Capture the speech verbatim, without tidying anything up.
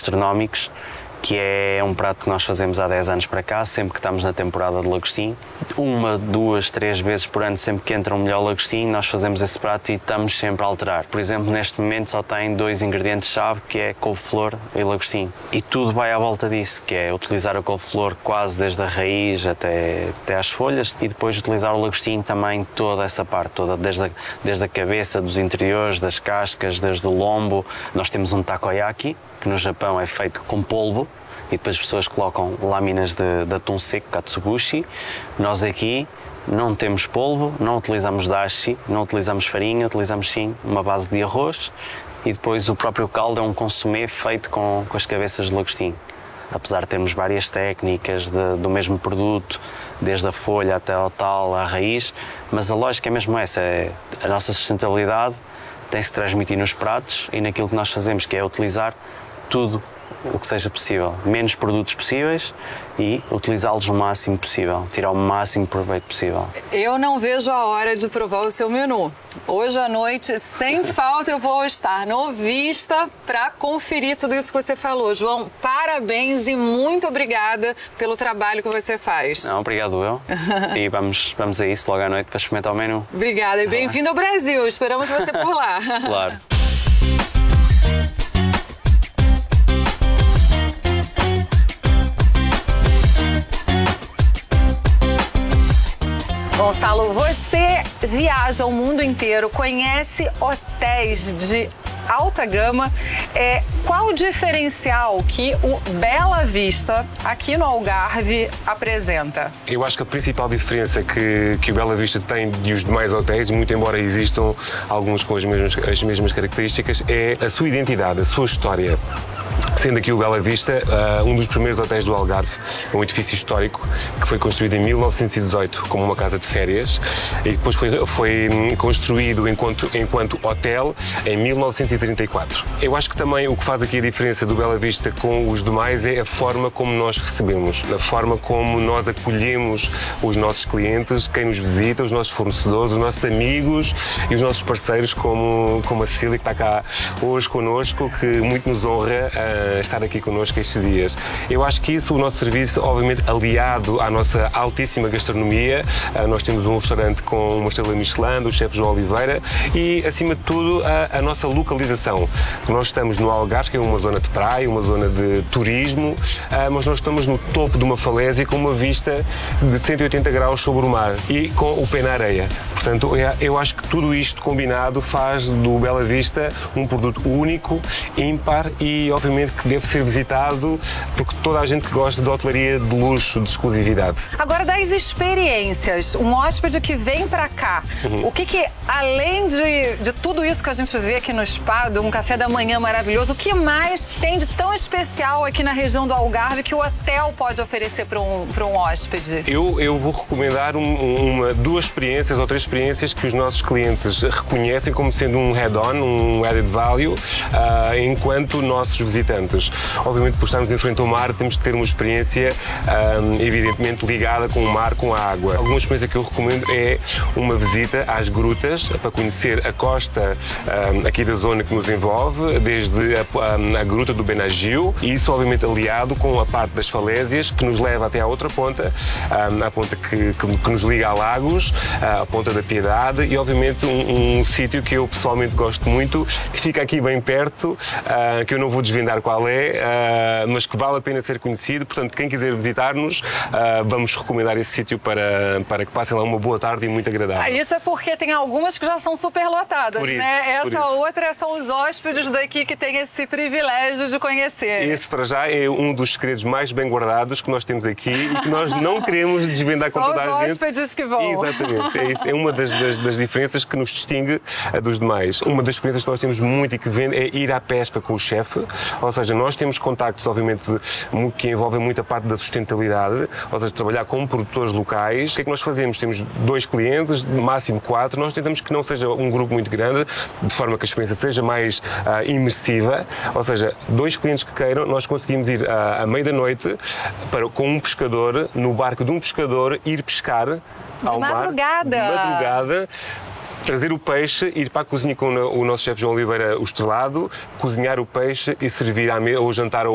gastronómicos, que é um prato que nós fazemos há dez anos para cá, sempre que estamos na temporada de lagostim. Uma, duas, três vezes por ano, sempre que entra um melhor lagostim, nós fazemos esse prato e estamos sempre a alterar. Por exemplo, neste momento só tem dois ingredientes-chave, que é couve-flor e lagostim. E tudo vai à volta disso, que é utilizar a couve-flor quase desde a raiz até, até às folhas e depois utilizar o lagostim também toda essa parte, toda, desde a, desde a cabeça, dos interiores, das cascas, desde o lombo. Nós temos um takoyaki, que no Japão é feito com polvo, e depois as pessoas colocam lâminas de, de atum seco, katsubushi. Nós aqui não temos polvo, não utilizamos dashi, não utilizamos farinha, utilizamos sim uma base de arroz e depois o próprio caldo é um consumé feito com, com as cabeças de lagostim. Apesar de termos várias técnicas de, do mesmo produto, desde a folha até ao tal, à raiz, mas a lógica é mesmo essa, é a nossa sustentabilidade tem-se transmitir nos pratos e naquilo que nós fazemos, que é utilizar tudo o que seja possível, menos produtos possíveis e utilizá-los o máximo possível, tirar o máximo proveito possível. Eu não vejo a hora de provar o seu menu. Hoje à noite, sem falta, eu vou estar no Vista para conferir tudo isso que você falou. João, parabéns e muito obrigada pelo trabalho que você faz. Não, obrigado eu. E vamos, vamos a isso logo à noite para experimentar o menu. Obrigada e bem-vindo ao Brasil. Esperamos você por lá. Claro. Gonçalo, você viaja o mundo inteiro, conhece hotéis de alta gama. É, qual o diferencial que o Bela Vista, aqui no Algarve, apresenta? Eu acho que a principal diferença que, que o Bela Vista tem dos demais hotéis, muito embora existam alguns com as mesmas, as mesmas características, é a sua identidade, a sua história. Sendo aqui o Bela Vista uh, um dos primeiros hotéis do Algarve, é um edifício histórico que foi construído em mil novecentos e dezoito como uma casa de férias e depois foi, foi construído enquanto, enquanto hotel em mil novecentos e trinta e quatro. Eu acho que também o que faz aqui a diferença do Bela Vista com os demais é a forma como nós recebemos, a forma como nós acolhemos os nossos clientes, quem nos visita, os nossos fornecedores, os nossos amigos e os nossos parceiros, como, como a Cecília, que está cá hoje connosco, que muito nos honra uh, estar aqui connosco estes dias. Eu acho que isso, o nosso serviço, obviamente aliado à nossa altíssima gastronomia. Uh, nós temos um restaurante com uma estrela Michelin, do chefe João Oliveira, e, acima de tudo, a, a nossa localização. Nós estamos no Algarve, que é uma zona de praia, uma zona de turismo, uh, mas nós estamos no topo de uma falésia com uma vista de cento e oitenta graus sobre o mar e com o pé na areia. Portanto, eu acho que tudo isto combinado faz do Bela Vista um produto único, ímpar e, obviamente, que deve ser visitado por toda a gente que gosta de hotelaria de luxo, de exclusividade. Agora, das experiências, um hóspede que vem para cá, uhum. o que que, além de, de tudo isso que a gente vê aqui no spa, de um café da manhã maravilhoso, o que mais tem de tão especial aqui na região do Algarve que o hotel pode oferecer para um, para um hóspede? Eu, eu vou recomendar um, uma, duas experiências ou três experiências que os nossos clientes reconhecem como sendo um head-on, um added value, uh, enquanto nossos visitantes. Obviamente, por estarmos em frente ao mar, temos de ter uma experiência um, evidentemente ligada com o mar, com a água. Alguma experiência que eu recomendo é uma visita às grutas para conhecer a costa um, aqui da zona que nos envolve, desde a, a, a gruta do Benagil, e isso obviamente aliado com a parte das falésias que nos leva até à outra ponta, um, a ponta que, que, que nos liga a Lagos, a ponta da Piedade, e obviamente um, um sítio que eu pessoalmente gosto muito, que fica aqui bem perto, uh, que eu não vou desvendar qual é, uh, mas que vale a pena ser conhecido. Portanto, quem quiser visitar-nos, uh, vamos recomendar esse sítio para, para que passem lá uma boa tarde e muito agradável. Isso é porque tem algumas que já são super lotadas, por isso, né? Essa isso. outra são os hóspedes daqui que têm esse privilégio de conhecer. Esse, para já, é um dos segredos mais bem guardados que nós temos aqui e que nós não queremos desvendar com toda a gente. São os hóspedes que vão. Exatamente. É, isso. É uma das, das, das diferenças que nos distingue uh, dos demais. Uma das experiências que nós temos muito e que vende é ir à pesca com o chefe, ou seja, nós temos contactos, obviamente, que envolvem muito a parte da sustentabilidade, ou seja, trabalhar com produtores locais. O que é que nós fazemos? Temos dois clientes, máximo quatro, nós tentamos que não seja um grupo muito grande, de forma que a experiência seja mais uh, imersiva, ou seja, dois clientes que queiram, nós conseguimos ir uh, à meia da noite para, com um pescador, no barco de um pescador, ir pescar ao mar. De madrugada! De madrugada. Trazer o peixe, ir para a cozinha com o nosso chefe João Oliveira, o estrelado, cozinhar o peixe e servir à mesa, ou jantar